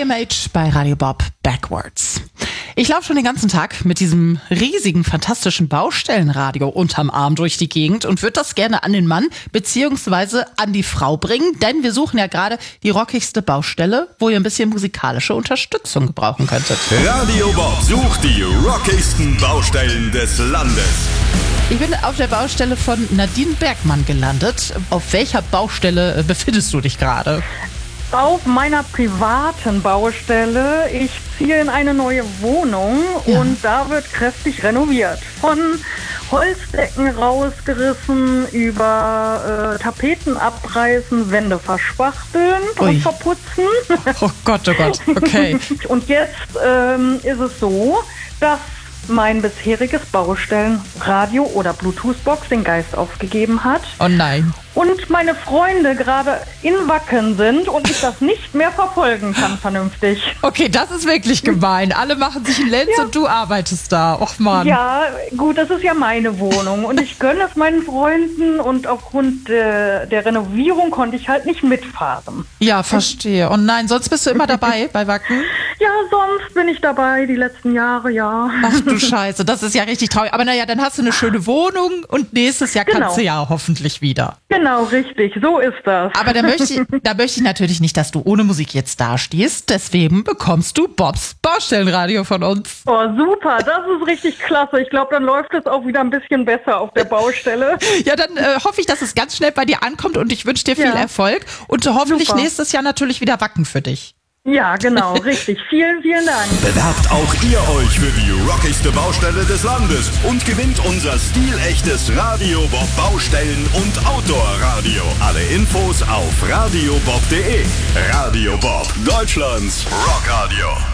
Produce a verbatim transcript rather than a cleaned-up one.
M H bei Radio Bob Backwards. Ich laufe schon den ganzen Tag mit diesem riesigen, fantastischen Baustellenradio unterm Arm durch die Gegend und würde das gerne an den Mann bzw. an die Frau bringen, denn wir suchen ja gerade die rockigste Baustelle, wo ihr ein bisschen musikalische Unterstützung gebrauchen könntet. Radio Bob sucht die rockigsten Baustellen des Landes. Ich bin auf der Baustelle von Nadine Bergmann gelandet. Auf welcher Baustelle befindest du dich gerade? Auf meiner privaten Baustelle. Ich ziehe in eine neue Wohnung Ja. und da wird kräftig renoviert. Von Holzdecken rausgerissen, über äh, Tapeten abreißen, Wände verspachteln Ui. und verputzen. Oh Gott, oh Gott, okay. Und jetzt ähm, ist es so, dass mein bisheriges Baustellenradio oder Bluetooth-Box den Geist aufgegeben hat. Oh nein. Und meine Freunde gerade in Wacken sind und ich das nicht mehr verfolgen kann vernünftig. Okay, das ist wirklich gemein. Alle machen sich einen Lenz Ja. und du arbeitest da. Och Mann. Ja, gut, das ist ja meine Wohnung und ich gönne es meinen Freunden und aufgrund äh, der Renovierung konnte ich halt nicht mitfahren. Ja, verstehe. Und nein, sonst bist du immer dabei bei Wacken? Ja, sonst bin ich dabei die letzten Jahre, ja. Ach du Scheiße, das ist ja richtig traurig. Aber naja, dann hast du eine schöne Wohnung und nächstes Jahr Genau. kannst du ja hoffentlich wieder. Genau, richtig, so ist das. Aber da möchte ich, da möchte ich natürlich nicht, dass du ohne Musik jetzt dastehst. Deswegen bekommst du Bobs Baustellenradio von uns. Oh, super, das ist richtig klasse. Ich glaube, dann läuft es auch wieder ein bisschen besser auf der Baustelle. Ja, dann äh, hoffe ich, dass es ganz schnell bei dir ankommt und ich wünsche dir viel Ja. Erfolg. Und hoffentlich Super. nächstes Jahr natürlich wieder Wacken für dich. Ja, genau, richtig. Vielen, vielen Dank. Bewerbt auch ihr euch für die rockigste Baustelle des Landes und gewinnt unser stilechtes Radio Bob Baustellen- und Outdoor-Radio. Alle Infos auf radiobob punkt de. Radio Bob, Deutschlands Rockradio.